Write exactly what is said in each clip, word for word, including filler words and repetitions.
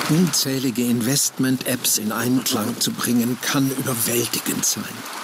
Unzählige Investment-Apps in Einklang zu bringen, kann überwältigend sein.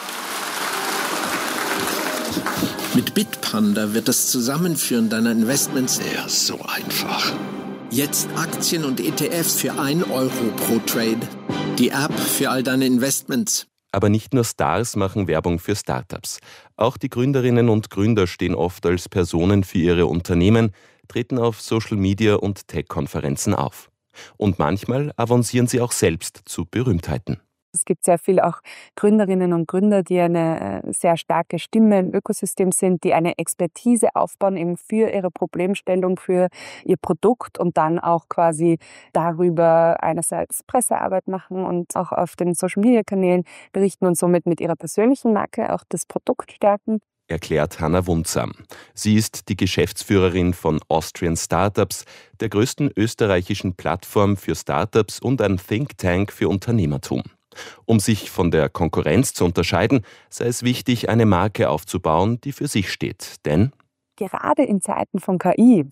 Mit Bitpanda wird das Zusammenführen deiner Investments eher so einfach. Jetzt Aktien und E T Fs für ein Euro pro Trade. Die App für all deine Investments. Aber nicht nur Stars machen Werbung für Startups. Auch die Gründerinnen und Gründer stehen oft als Personen für ihre Unternehmen, treten auf Social Media und Tech-Konferenzen auf. Und manchmal avancieren sie auch selbst zu Berühmtheiten. Es gibt sehr viele auch Gründerinnen und Gründer, die eine sehr starke Stimme im Ökosystem sind, die eine Expertise aufbauen eben für ihre Problemstellung, für ihr Produkt und dann auch quasi darüber einerseits Pressearbeit machen und auch auf den Social-Media-Kanälen berichten und somit mit ihrer persönlichen Marke auch das Produkt stärken. Erklärt Hanna Wundsam. Sie ist die Geschäftsführerin von Austrian Startups, der größten österreichischen Plattform für Startups und ein Think Tank für Unternehmertum. Um sich von der Konkurrenz zu unterscheiden, sei es wichtig, eine Marke aufzubauen, die für sich steht. Denn gerade in Zeiten von K I,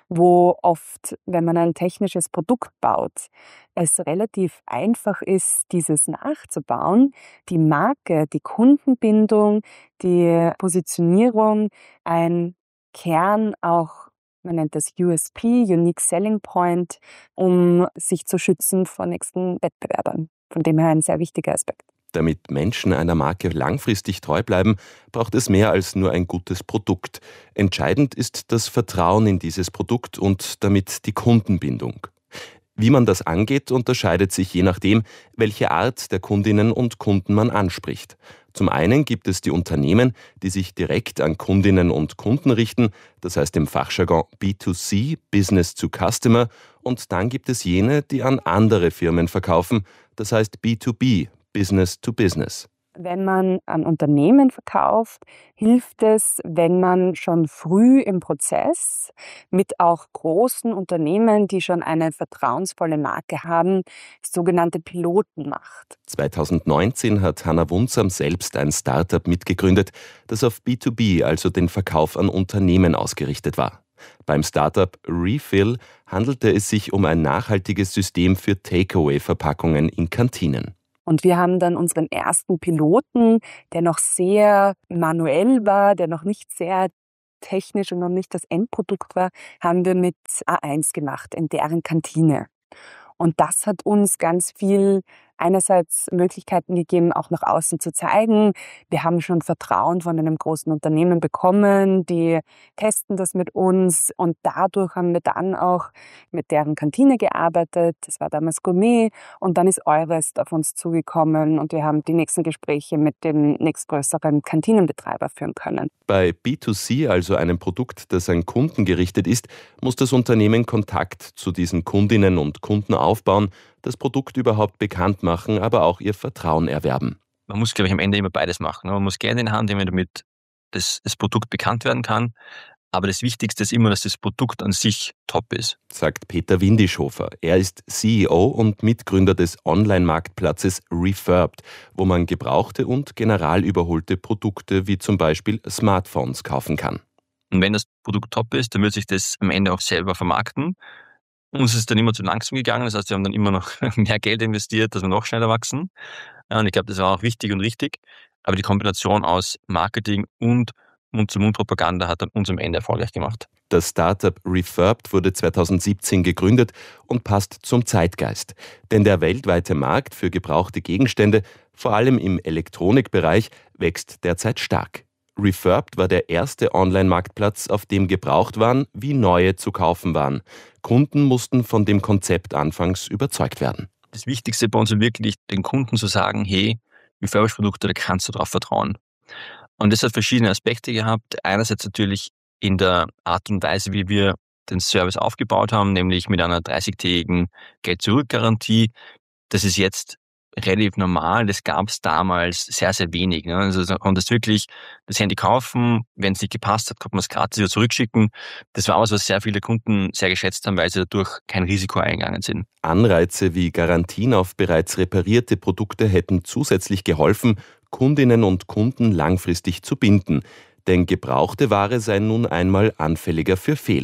wo oft, wenn man ein technisches Produkt baut, es relativ einfach ist, dieses nachzubauen, die Marke, die Kundenbindung, die Positionierung, ein Kern auch, man nennt das U S P, Unique Selling Point, um sich zu schützen vor nächsten Wettbewerbern. Von dem her ein sehr wichtiger Aspekt. Damit Menschen einer Marke langfristig treu bleiben, braucht es mehr als nur ein gutes Produkt. Entscheidend ist das Vertrauen in dieses Produkt und damit die Kundenbindung. Wie man das angeht, unterscheidet sich je nachdem, welche Art der Kundinnen und Kunden man anspricht. Zum einen gibt es die Unternehmen, die sich direkt an Kundinnen und Kunden richten, das heißt im Fachjargon B zwei C, Business to Customer, und dann gibt es jene, die an andere Firmen verkaufen, das heißt B zwei B, Business to Business. Wenn man an Unternehmen verkauft, hilft es, wenn man schon früh im Prozess mit auch großen Unternehmen, die schon eine vertrauensvolle Marke haben, sogenannte Piloten macht. zweitausendneunzehn hat Hanna Wundsam selbst ein Startup mitgegründet, das auf B zwei B, also den Verkauf an Unternehmen, ausgerichtet war. Beim Startup Refill handelte es sich um ein nachhaltiges System für Takeaway-Verpackungen in Kantinen. Und wir haben dann unseren ersten Piloten, der noch sehr manuell war, der noch nicht sehr technisch und noch nicht das Endprodukt war, haben wir mit A eins gemacht, in deren Kantine. Und das hat uns ganz viel einerseits Möglichkeiten gegeben, auch nach außen zu zeigen. Wir haben schon Vertrauen von einem großen Unternehmen bekommen, die testen das mit uns und dadurch haben wir dann auch mit deren Kantine gearbeitet. Das war damals Gourmet und dann ist Eurest auf uns zugekommen und wir haben die nächsten Gespräche mit dem nächstgrößeren Kantinenbetreiber führen können. Bei B zwei C, also einem Produkt, das an Kunden gerichtet ist, muss das Unternehmen Kontakt zu diesen Kundinnen und Kunden aufbauen, das Produkt überhaupt bekannt machen, aber auch ihr Vertrauen erwerben. Man muss, glaube ich, am Ende immer beides machen. Man muss Geld in die Hand nehmen, damit das, das Produkt bekannt werden kann. Aber das Wichtigste ist immer, dass das Produkt an sich top ist. Sagt Peter Windischofer. Er ist C E O und Mitgründer des Online-Marktplatzes Refurbed, wo man gebrauchte und general überholte Produkte wie zum Beispiel Smartphones kaufen kann. Und wenn das Produkt top ist, dann wird sich das am Ende auch selber vermarkten. Uns ist dann immer zu langsam gegangen, das heißt, wir haben dann immer noch mehr Geld investiert, dass wir noch schneller wachsen. Und ich glaube, das war auch wichtig und richtig. Aber die Kombination aus Marketing und Mund-zu-Mund-Propaganda hat dann uns am Ende erfolgreich gemacht. Das Startup Refurbed wurde zweitausendsiebzehn gegründet und passt zum Zeitgeist. Denn der weltweite Markt für gebrauchte Gegenstände, vor allem im Elektronikbereich, wächst derzeit stark. Refurbed war der erste Online-Marktplatz, auf dem Gebrauchtwaren wie neue zu kaufen waren. Kunden mussten von dem Konzept anfangs überzeugt werden. Das Wichtigste bei uns ist wirklich, den Kunden zu sagen, hey, Refurbished-Produkte, da kannst du drauf vertrauen. Und das hat verschiedene Aspekte gehabt. Einerseits natürlich in der Art und Weise, wie wir den Service aufgebaut haben, nämlich mit einer dreißigtägigen Geld-Zurück-Garantie. Das ist jetzt relativ normal, das gab es damals sehr, sehr wenig. Ne? Also man konnte wirklich das Handy kaufen, wenn es nicht gepasst hat, konnte man es gratis wieder zurückschicken. Das war was, was sehr viele Kunden sehr geschätzt haben, weil sie dadurch kein Risiko eingegangen sind. Anreize wie Garantien auf bereits reparierte Produkte hätten zusätzlich geholfen, Kundinnen und Kunden langfristig zu binden. Denn gebrauchte Ware sei nun einmal anfälliger für Fehler.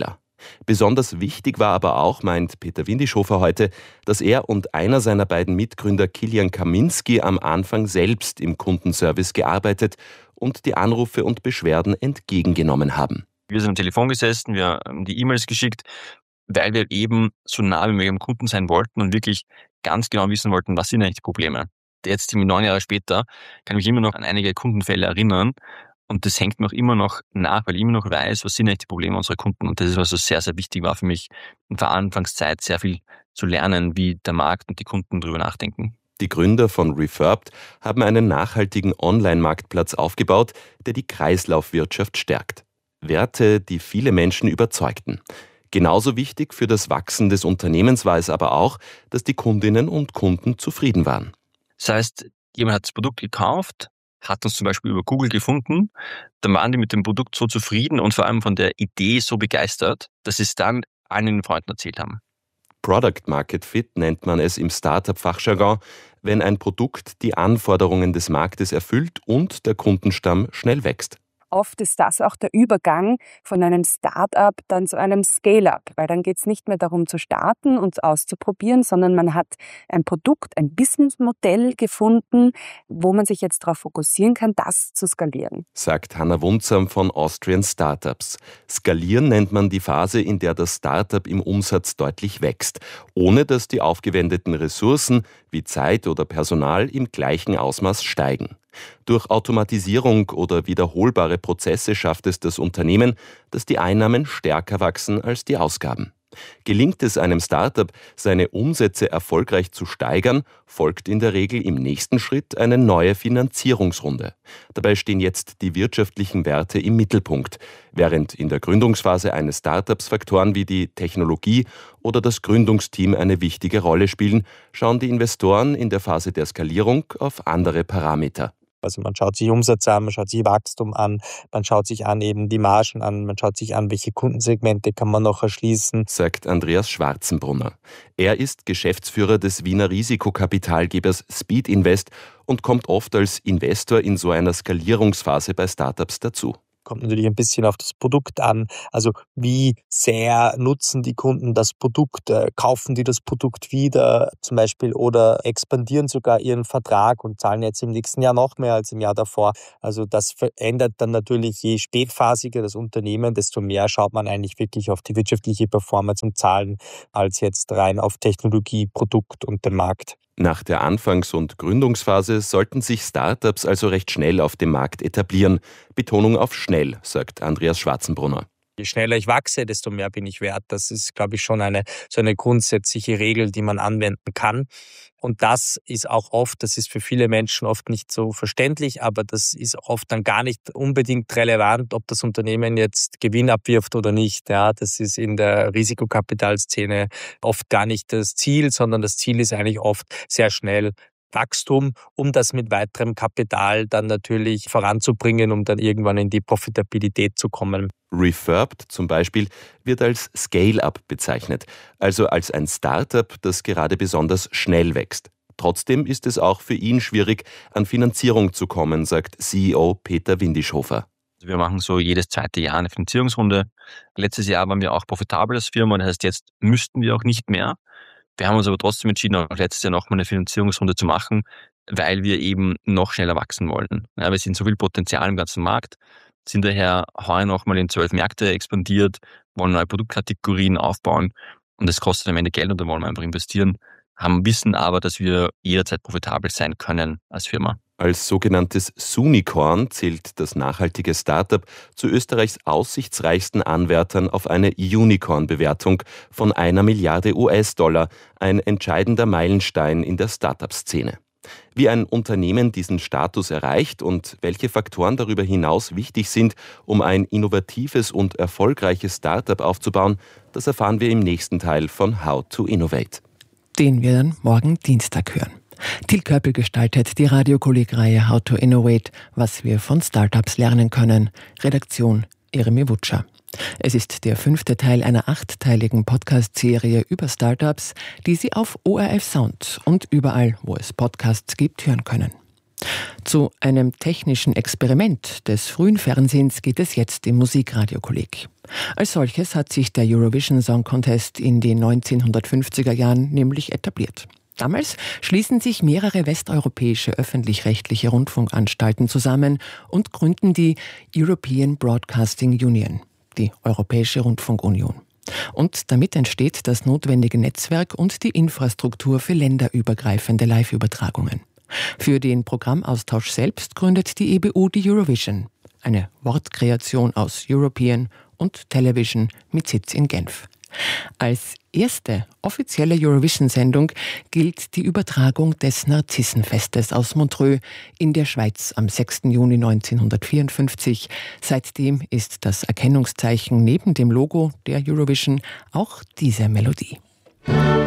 Besonders wichtig war aber auch, meint Peter Windischofer heute, dass er und einer seiner beiden Mitgründer Kilian Kaminski am Anfang selbst im Kundenservice gearbeitet und die Anrufe und Beschwerden entgegengenommen haben. Wir sind am Telefon gesessen, wir haben die E-Mails geschickt, weil wir eben so nah wie möglich am Kunden sein wollten und wirklich ganz genau wissen wollten, was sind eigentlich die Probleme. Jetzt, neun Jahre später, kann ich mich immer noch an einige Kundenfälle erinnern. Und das hängt mir auch immer noch nach, weil ich immer noch weiß, was sind eigentlich die Probleme unserer Kunden. Und das ist, was so sehr, sehr wichtig war für mich, in der Anfangszeit sehr viel zu lernen, wie der Markt und die Kunden darüber nachdenken. Die Gründer von Refurbed haben einen nachhaltigen Online-Marktplatz aufgebaut, der die Kreislaufwirtschaft stärkt. Werte, die viele Menschen überzeugten. Genauso wichtig für das Wachsen des Unternehmens war es aber auch, dass die Kundinnen und Kunden zufrieden waren. Das heißt, jemand hat das Produkt gekauft, hat uns zum Beispiel über Google gefunden, dann waren die mit dem Produkt so zufrieden und vor allem von der Idee so begeistert, dass sie es dann allen den Freunden erzählt haben. Product Market Fit nennt man es im Startup-Fachjargon, wenn ein Produkt die Anforderungen des Marktes erfüllt und der Kundenstamm schnell wächst. Oft ist das auch der Übergang von einem Start-up dann zu einem Scale-up, weil dann geht es nicht mehr darum zu starten und auszuprobieren, sondern man hat ein Produkt, ein Businessmodell gefunden, wo man sich jetzt darauf fokussieren kann, das zu skalieren. Sagt Hanna Wundsam von Austrian Startups. Skalieren nennt man die Phase, in der das Startup im Umsatz deutlich wächst, ohne dass die aufgewendeten Ressourcen wie Zeit oder Personal im gleichen Ausmaß steigen. Durch Automatisierung oder wiederholbare Prozesse schafft es das Unternehmen, dass die Einnahmen stärker wachsen als die Ausgaben. Gelingt es einem Startup, seine Umsätze erfolgreich zu steigern, folgt in der Regel im nächsten Schritt eine neue Finanzierungsrunde. Dabei stehen jetzt die wirtschaftlichen Werte im Mittelpunkt, während in der Gründungsphase eines Startups Faktoren wie die Technologie oder das Gründungsteam eine wichtige Rolle spielen, schauen die Investoren in der Phase der Skalierung auf andere Parameter. Also man schaut sich Umsatz an, man schaut sich Wachstum an, man schaut sich an eben die Margen an, man schaut sich an, welche Kundensegmente kann man noch erschließen. Sagt Andreas Schwarzenbrunner. Er ist Geschäftsführer des Wiener Risikokapitalgebers Speed Invest und kommt oft als Investor in so einer Skalierungsphase bei Startups dazu. Kommt natürlich ein bisschen auf das Produkt an. Also wie sehr nutzen die Kunden das Produkt, äh, kaufen die das Produkt wieder zum Beispiel oder expandieren sogar ihren Vertrag und zahlen jetzt im nächsten Jahr noch mehr als im Jahr davor. Also das verändert dann natürlich, je spätphasiger das Unternehmen, desto mehr schaut man eigentlich wirklich auf die wirtschaftliche Performance und Zahlen als jetzt rein auf Technologie, Produkt und den Markt. Nach der Anfangs- und Gründungsphase sollten sich Startups also recht schnell auf dem Markt etablieren. Betonung auf schnell, sagt Andreas Schwarzenbrunner. Je schneller ich wachse, desto mehr bin ich wert. Das ist, glaube ich, schon eine so eine grundsätzliche Regel, die man anwenden kann. Und das ist auch oft, das ist für viele Menschen oft nicht so verständlich, aber das ist oft dann gar nicht unbedingt relevant, ob das Unternehmen jetzt Gewinn abwirft oder nicht. Ja, das ist in der Risikokapitalszene oft gar nicht das Ziel, sondern das Ziel ist eigentlich oft sehr schnell Wachstum, um das mit weiterem Kapital dann natürlich voranzubringen, um dann irgendwann in die Profitabilität zu kommen. Refurbed zum Beispiel wird als Scale-up bezeichnet, also als ein Startup, das gerade besonders schnell wächst. Trotzdem ist es auch für ihn schwierig, an Finanzierung zu kommen, sagt C E O Peter Windischofer. Wir machen so jedes zweite Jahr eine Finanzierungsrunde. Letztes Jahr waren wir auch profitabel als Firma, das heißt, jetzt müssten wir auch nicht mehr. Wir haben uns aber trotzdem entschieden, auch letztes Jahr nochmal eine Finanzierungsrunde zu machen, weil wir eben noch schneller wachsen wollten. Ja, wir sehen so viel Potenzial im ganzen Markt, sind daher heuer nochmal in zwölf Märkte expandiert, wollen neue Produktkategorien aufbauen und das kostet am Ende Geld und da wollen wir einfach investieren, haben wissen aber, dass wir jederzeit profitabel sein können als Firma. Als sogenanntes Sunicorn zählt das nachhaltige Startup zu Österreichs aussichtsreichsten Anwärtern auf eine Unicorn-Bewertung von einer Milliarde U S-Dollar, ein entscheidender Meilenstein in der Startup-Szene. Wie ein Unternehmen diesen Status erreicht und welche Faktoren darüber hinaus wichtig sind, um ein innovatives und erfolgreiches Startup aufzubauen, das erfahren wir im nächsten Teil von How to Innovate. Den wir dann morgen Dienstag hören. Till Köppel gestaltet die Radiokolleg-Reihe How to Innovate, was wir von Startups lernen können. Redaktion Jeremy Wutscher. Es ist der fünfte Teil einer achtteiligen Podcast-Serie über Startups, die Sie auf O R F Sound und überall, wo es Podcasts gibt, hören können. Zu einem technischen Experiment des frühen Fernsehens geht es jetzt im Musikradiokolleg. Als solches hat sich der Eurovision Song Contest in den neunzehnhundertfünfziger Jahren nämlich etabliert. Damals schließen sich mehrere westeuropäische öffentlich-rechtliche Rundfunkanstalten zusammen und gründen die European Broadcasting Union, die Europäische Rundfunkunion. Und damit entsteht das notwendige Netzwerk und die Infrastruktur für länderübergreifende Live-Übertragungen. Für den Programmaustausch selbst gründet die E B U die Eurovision, eine Wortkreation aus European und Television mit Sitz in Genf. Als erste offizielle Eurovision-Sendung gilt die Übertragung des Narzissenfestes aus Montreux in der Schweiz am sechsten Juni neunzehnhundertvierundfünfzig. Seitdem ist das Erkennungszeichen neben dem Logo der Eurovision auch diese Melodie.